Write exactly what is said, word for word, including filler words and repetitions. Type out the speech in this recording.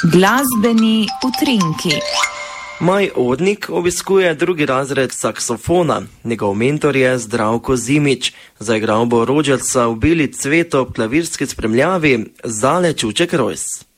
Glasbeni utrinki. Maj Odnik obiskuje drugi razred saksofona. Njegov mentor je Zdravko Zimić. Zaigral bo rođaca v Beli cvet ob klavirski spremljavi Zale Čuček Rojs.